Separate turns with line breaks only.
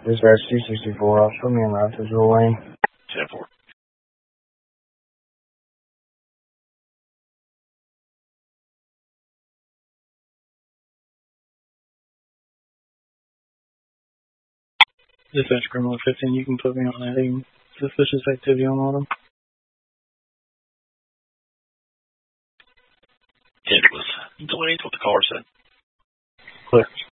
Dispatch 264, put me in left visual lane.
10-4.
Dispatch criminal 15, you can put me on that. Suspicious activity on auto.
It was delayed what the caller said.
Clear.